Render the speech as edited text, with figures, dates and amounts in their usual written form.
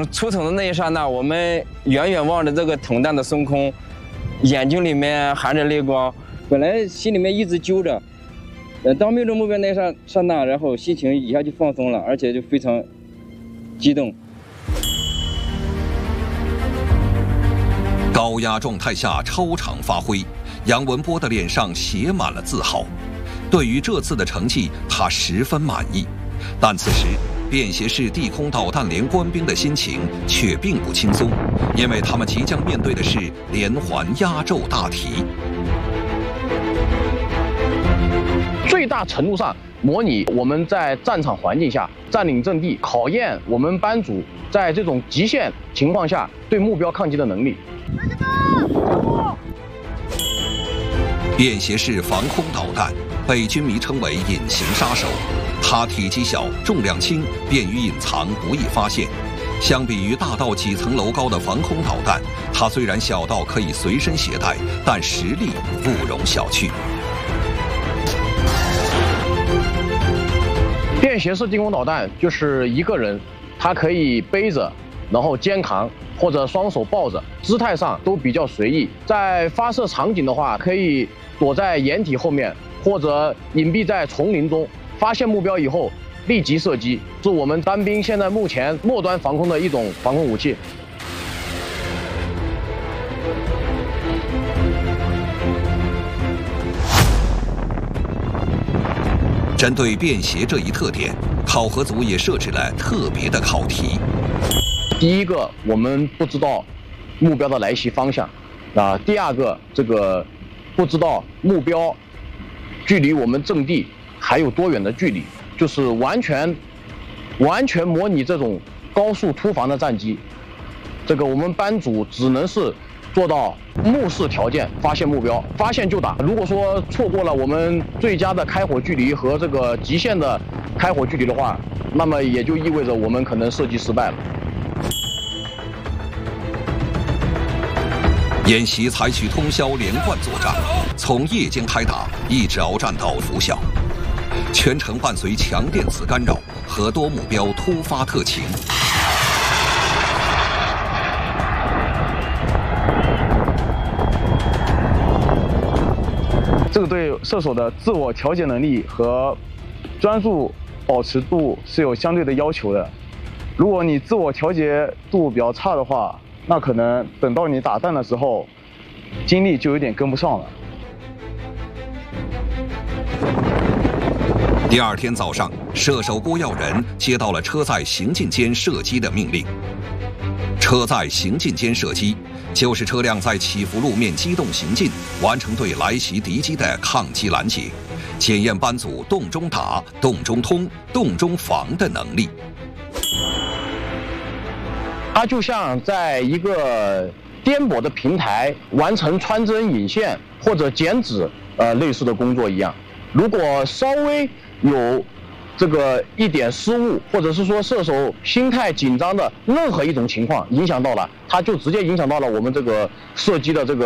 出筒的那一刹那，我们远远望着这个筒弹的升空，眼睛里面含着泪光，本来心里面一直揪着，当瞄准目标那一刹那，然后心情一下就放松了，而且就非常激动。 高压状态下超常发挥，杨文波的脸上写满了自豪。对于这次的成绩，他十分满意。但此时，便携式地空导弹连官兵的心情却并不轻松，因为他们即将面对的是连环压轴大题。 最大程度上模拟我们在战场环境下占领阵地，考验我们班组在这种极限情况下对目标抗击的能力。 便携式防空导弹被军迷称为隐形杀手，它体积小、重量轻，便于隐藏，不易发现。相比于大到几层楼高的防空导弹，它虽然小到可以随身携带，但实力不容小觑。 便携式地空导弹就是一个人，他可以背着，然后肩扛或者双手抱着，姿态上都比较随意。在发射场景的话，可以躲在掩体后面，或者隐蔽在丛林中，发现目标以后立即射击，是我们单兵现在目前末端防空的一种防空武器。 针对便携这一特点，考核组也设置了特别的考题。 第一个，我们不知道目标的来袭方向，第二个，不知道目标距离我们阵地还有多远的距离，就是完全模拟这种高速突防的战机。我们班组只能是做到目视条件发现目标，发现就打。如果说错过了我们最佳的开火距离和极限的开火距离的话，那么也就意味着我们可能射击失败了。 演习采取通宵连贯作战，从夜间开打一直鏖战到拂晓，全程伴随强电磁干扰和多目标突发特勤。 这个对射手的自我调节能力和专注保持度是有相对的要求的。如果你自我调节度比较差的话，那可能等到你打弹的时候，精力就有点跟不上了。 第二天早上，射手郭耀仁接到了车载行进间射击的命令。车载行进间射击就是车辆在起伏路面机动行进，完成对来袭敌机的抗击拦截，检验班组动中打、动中通、动中防的能力。 它就像在一个颠簸的平台完成穿针引线或者剪纸类似的工作一样。如果稍微有一点失误，或者是说射手心态紧张的任何一种情况影响到了，它就直接影响到了我们射击的